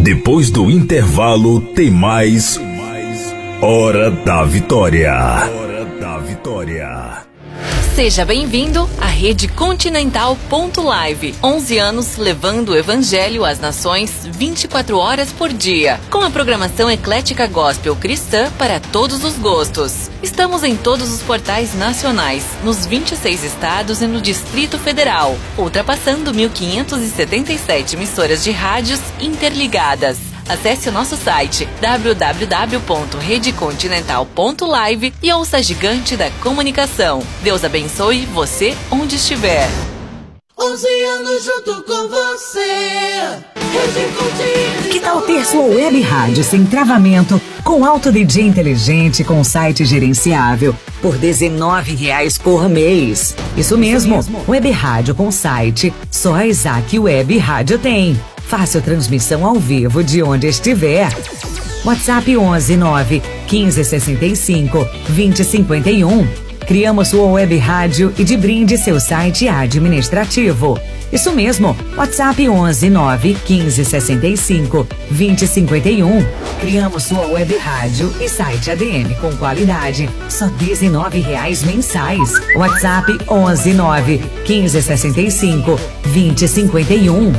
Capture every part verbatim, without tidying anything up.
Depois do intervalo tem mais Hora da Vitória. Hora da Vitória. Seja bem-vindo à Rede Continental Ponto Live. onze anos levando o Evangelho às nações vinte e quatro horas por dia. Com a programação eclética gospel cristã para todos os gostos. Estamos em todos os portais nacionais, nos vinte e seis estados e no Distrito Federal, ultrapassando mil quinhentas e setenta e sete emissoras de rádios interligadas. Acesse o nosso site w w w ponto rede continental ponto live e ouça a gigante da comunicação. Deus abençoe você onde estiver. onze anos junto com você. Rede Continental. Que tal ter sua web rádio sem travamento, com alto D J inteligente, com site gerenciável, por dezenove reais por mês? Isso mesmo, Isso mesmo. Web rádio com site, só a Isaac Web Rádio tem. Fácil transmissão ao vivo de onde estiver. WhatsApp onze nove quinze sessenta e cinco vinte cinquenta e um. Criamos sua web rádio e de brinde seu site administrativo. Isso mesmo, WhatsApp onze nove quinze sessenta e cinco vinte cinquenta e um. Criamos sua web rádio e site A D M com qualidade, só dezenove reais mensais. WhatsApp onze nove quinze sessenta e cinco vinte cinquenta e um.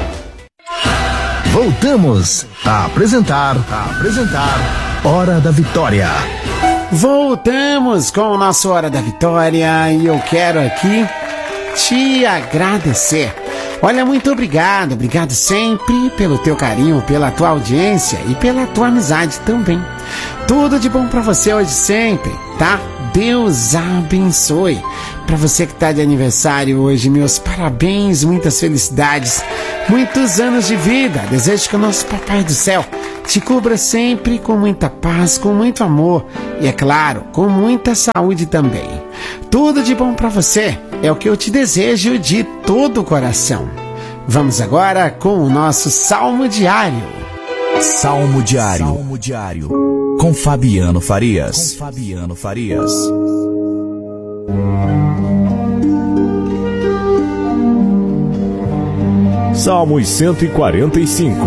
Voltamos a apresentar, a apresentar Hora da Vitória. Voltamos com o nosso Hora da Vitória e eu quero aqui te agradecer. Olha, muito obrigado, obrigado sempre pelo teu carinho, pela tua audiência e pela tua amizade também. Tudo de bom pra você hoje sempre, tá? Deus abençoe. Pra você que tá de aniversário hoje, meus parabéns, muitas felicidades, muitos anos de vida. Desejo que o nosso Papai do Céu te cubra sempre com muita paz, com muito amor e, é claro, com muita saúde também. Tudo de bom pra você é o que eu te desejo de todo o coração. Vamos agora com o nosso Salmo Diário. Salmo Diário. Salmo Diário. Com Fabiano Farias. Com Fabiano Farias. Salmos cento e quarenta e cinco.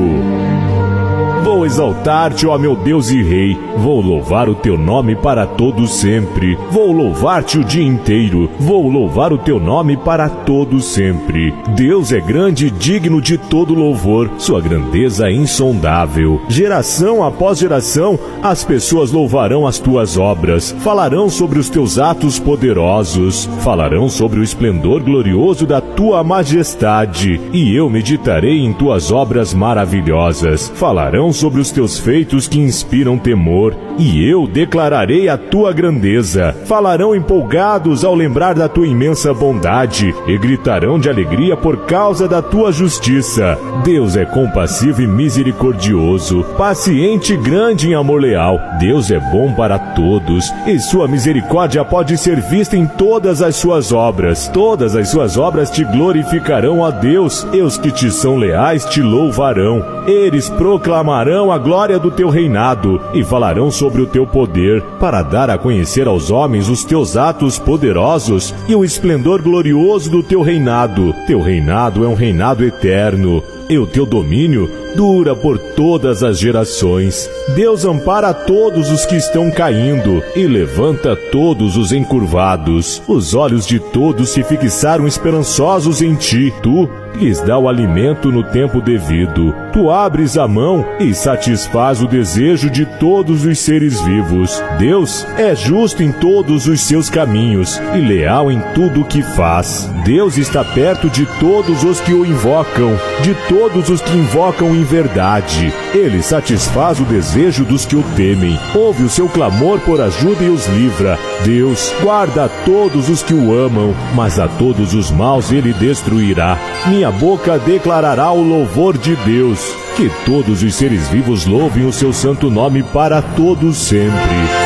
Vou exaltar-te, ó meu Deus e Rei, vou louvar o teu nome para todo sempre. Vou louvar-te o dia inteiro, vou louvar o teu nome para todo sempre. Deus é grande e digno de todo louvor, sua grandeza é insondável. Geração após geração, as pessoas louvarão as tuas obras, falarão sobre os teus atos poderosos, falarão sobre o esplendor glorioso da tua majestade, e eu meditarei em tuas obras maravilhosas. Falarão sobre os teus feitos que inspiram temor, e eu declararei a tua grandeza. Falarão empolgados ao lembrar da tua imensa bondade, e gritarão de alegria por causa da tua justiça. Deus é compassivo e misericordioso, paciente e grande em amor leal. Deus é bom para todos, e sua misericórdia pode ser vista em todas as suas obras. Todas as suas obras te glorificarão, ó Deus, e os que te são leais te louvarão. Eles proclamarão a glória do teu reinado e falarão sobre o teu poder, para dar a conhecer aos homens os teus atos poderosos e o esplendor glorioso do teu reinado. Teu reinado é um reinado eterno, e o teu domínio dura por todas as gerações. Deus ampara todos os que estão caindo e levanta todos os encurvados. Os olhos de todos se fixaram esperançosos em ti. Tu lhes dá o alimento no tempo devido. Tu abres a mão e satisfaz o desejo de todos os seres vivos. Deus é justo em todos os seus caminhos e leal em tudo o que faz. Deus está perto de todos os que o invocam, de todos os que invocam em verdade. Ele satisfaz o desejo dos que o temem. Ouve o seu clamor por ajuda e os livra. Deus guarda a todos os que o amam, mas a todos os maus ele destruirá. Minha boca declarará o louvor de Deus. Que todos os seres vivos louvem o seu santo nome para todos sempre.